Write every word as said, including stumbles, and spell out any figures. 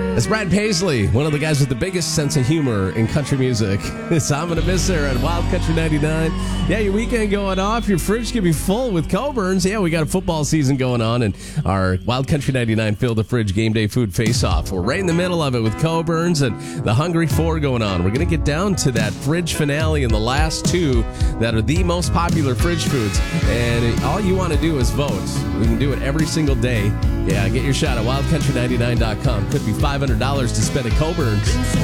It's Brad Paisley, one of the guys with the biggest sense of humor in country music. It's I'm Gonna Miss Her at Wild Country ninety-nine. Yeah, your weekend going off. Your fridge can be full with Coborn's. Yeah, we got a football season going on, and our Wild Country ninety-nine Fill the Fridge Game Day Food Face-Off. We're right in the middle of it with Coborn's and the Hungry Four going on. We're going to get down to that fridge finale and the last two that are the most popular fridge foods. And all you want to do is vote. We can do it every single day. Yeah, get your shot at wild country ninety-nine dot com. Could be five hundred dollars to spend at Coborn's.